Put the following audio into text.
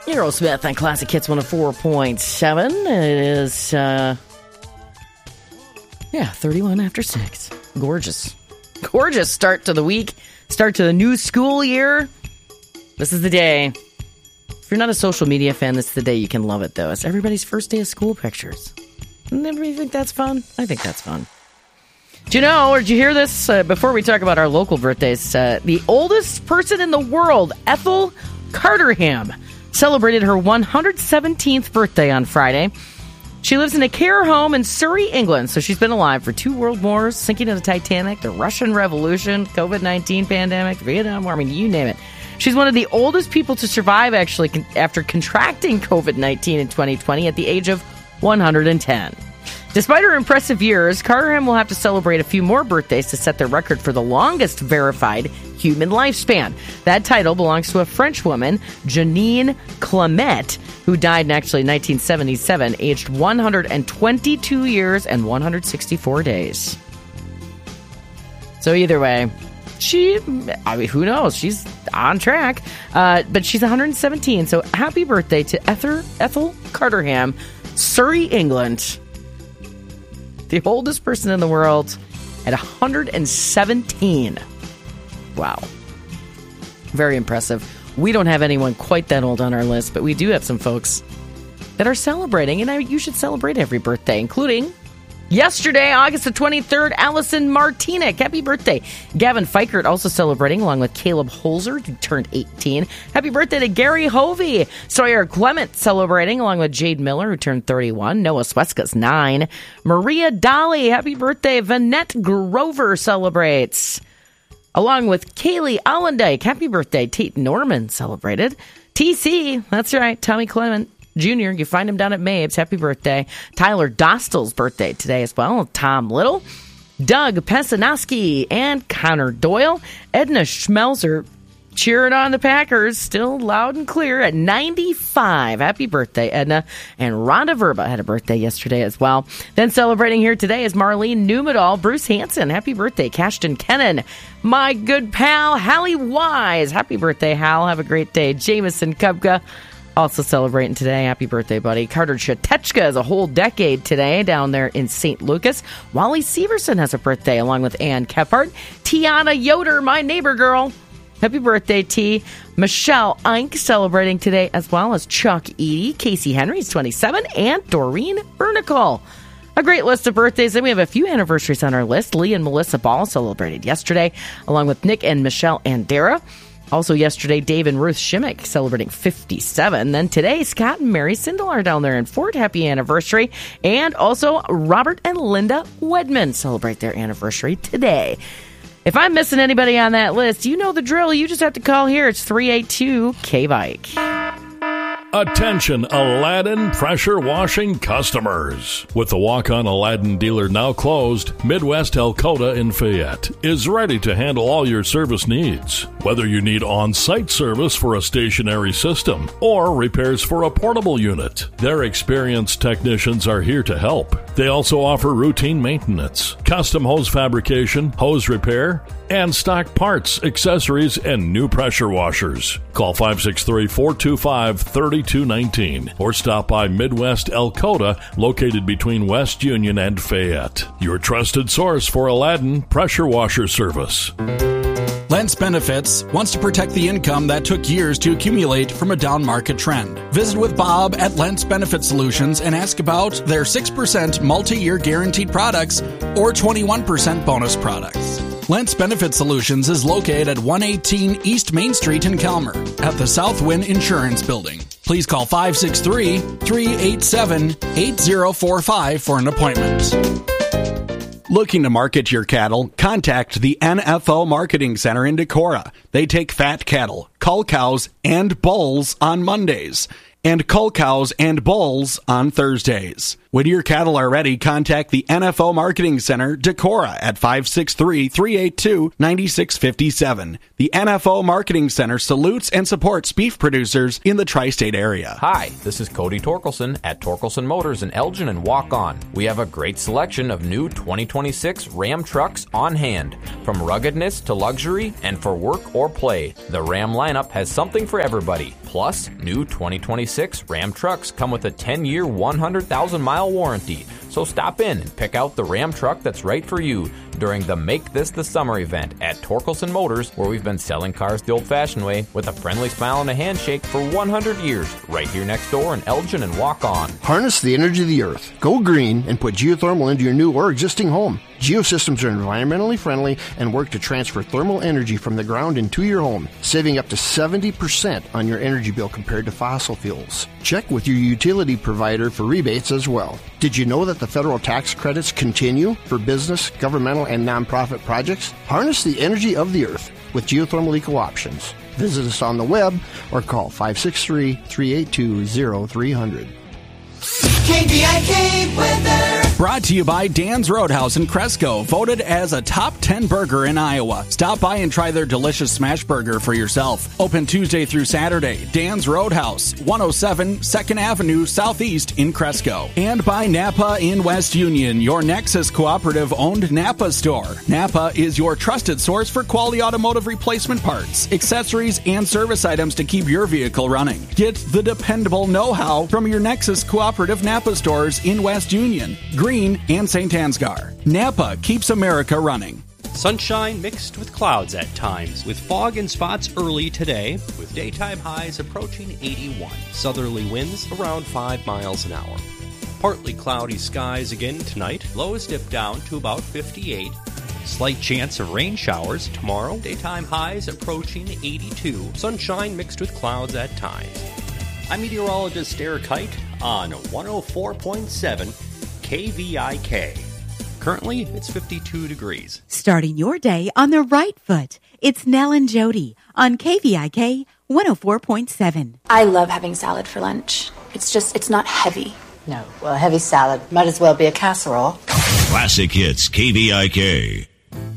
Aerosmith on Classic Hits 104.7. It is, 31 after 6. Gorgeous. Gorgeous start to the week. Start to the new school year. This is the day. If you're not a social media fan, this is the day you can love it, though. It's everybody's first day of school pictures. Never you think that's fun? I think that's fun. Do you know, or did you hear this? Before we talk about our local birthdays, the oldest person in the world, Ethel Carterham, celebrated her 117th birthday on Friday. She lives in a care home in Surrey, England, so she's been alive for 2 world wars, sinking of the Titanic, the Russian Revolution, COVID-19 pandemic, Vietnam War, I mean, you name it. She's one of the oldest people to survive, actually, after contracting COVID-19 in 2020 at the age of 110. Despite her impressive years, Carterham will have to celebrate a few more birthdays to set the record for the longest verified human lifespan. That title belongs to a French woman, Janine Clement, who died in 1977, aged 122 years and 164 days. So either way, who knows? She's on track. But she's 117, so happy birthday to Ethel Carterham, Surrey, England. The oldest person in the world at 117. Wow. Very impressive. We don't have anyone quite that old on our list, but we do have some folks that are celebrating, and you should celebrate every birthday, including yesterday, August the 23rd, Allison Martinick. Happy birthday. Gavin Fikert also celebrating, along with Caleb Holzer, who turned 18. Happy birthday to Gary Hovey. Sawyer Clement celebrating, along with Jade Miller, who turned 31. Noah Sweska's 9. Maria Dolly. Happy birthday. Vanette Grover celebrates, along with Kaylee Allendike. Happy birthday. Tate Norman celebrated. TC, that's right, Tommy Clement Jr., you find him down at Mabes. Happy birthday. Tyler Dostal's birthday today as well. Tom Little, Doug Pesanowski, and Connor Doyle. Edna Schmelzer cheering on the Packers, still loud and clear at 95. Happy birthday, Edna. And Rhonda Verba had a birthday yesterday as well. Then celebrating here today is Marlene Numedal, Bruce Hansen. Happy birthday, Cashton Kennan. My good pal, Hallie Wise. Happy birthday, Hal. Have a great day. Jameson Kupka also celebrating today. Happy birthday, buddy. Carter Chatechka is a whole decade today down there in St. Lucas. Wally Severson has a birthday along with Ann Kephart. Tiana Yoder, my neighbor girl. Happy birthday, T. Michelle Eink celebrating today, as well as Chuck Edie. Casey Henry's 27, and Doreen Bernicol. A great list of birthdays. Then we have a few anniversaries on our list. Lee and Melissa Ball celebrated yesterday, along with Nick and Michelle Andera. Also yesterday, Dave and Ruth Shimmick celebrating 57. Then today, Scott and Mary Sindelar down there in Fort. Happy anniversary. And also Robert and Linda Wedman celebrate their anniversary today. If I'm missing anybody on that list, you know the drill. You just have to call here. It's 382-K-Bike. Attention Aladdin pressure washing customers. With the walk-on Aladdin dealer now closed, Midwest Elkota in Fayette is ready to handle all your service needs. Whether you need on-site service for a stationary system or repairs for a portable unit, their experienced technicians are here to help. They also offer routine maintenance, custom hose fabrication, hose repair, and stock parts, accessories, and new pressure washers. Call 563-425-3219 or stop by Midwest Elkota, located between West Union and Fayette. Your trusted source for Aladdin pressure washer service. Lentz Benefits wants to protect the income that took years to accumulate from a down market trend. Visit with Bob at Lentz Benefit Solutions and ask about their 6% multi-year guaranteed products or 21% bonus products. Lentz Benefit Solutions is located at 118 East Main Street in Calmer at the Southwind Insurance Building. Please call 563-387-8045 for an appointment. Looking to market your cattle? Contact the NFO Marketing Center in Decorah. They take fat cattle, cull cows, and bulls on Mondays, and cull cows and bulls on Thursdays. When your cattle are ready, contact the NFL Marketing Center, Decorah, at 563-382-9657. The NFL Marketing Center salutes and supports beef producers in the tri-state area. Hi, this is Cody Torkelson at Torkelson Motors in Elgin and Walk-On. We have a great selection of new 2026 Ram trucks on hand. From ruggedness to luxury and for work or play, the Ram lineup has something for everybody. Plus, new 2026 Ram trucks come with a 10-year, 100,000-mile warranty. So stop in and pick out the Ram truck that's right for you during the Make This the Summer event at Torkelson Motors, where we've been selling cars the old-fashioned way with a friendly smile and a handshake for 100 years, right here next door in Elgin and Walk-On. Harness the energy of the earth. Go green and put geothermal into your new or existing home. Geosystems are environmentally friendly and work to transfer thermal energy from the ground into your home, saving up to 70% on your energy bill compared to fossil fuels. Check with your utility provider for rebates as well. Did you know that the federal tax credits continue for business, governmental, and nonprofit projects? Harness the energy of the earth with geothermal eco options. Visit us on the web or call 563-382-0300. KVIK weather. Brought to you by Dan's Roadhouse in Cresco, voted as a top 10 burger in Iowa. Stop by and try their delicious smash burger for yourself. Open Tuesday through Saturday. Dan's Roadhouse, 107 2nd Avenue Southeast in Cresco. And by Napa in West Union, your Nexus Cooperative-owned Napa store. Napa is your trusted source for quality automotive replacement parts, accessories, and service items to keep your vehicle running. Get the dependable know-how from your Nexus Cooperative Napa stores in West Union, Green, and St. Ansgar. Napa keeps America running. Sunshine mixed with clouds at times, with fog and spots early today, with daytime highs approaching 81. Southerly winds around 5 miles an hour. Partly cloudy skies again tonight. Lows dip down to about 58. Slight chance of rain showers tomorrow. Daytime highs approaching 82. Sunshine mixed with clouds at times. I'm meteorologist Eric Height on 104.7 KVIK. Currently, it's 52 degrees. Starting your day on the right foot. It's Nell and Jody on KVIK 104.7. I love having salad for lunch. It's not heavy. No, well, a heavy salad might as well be a casserole. Classic Hits KVIK.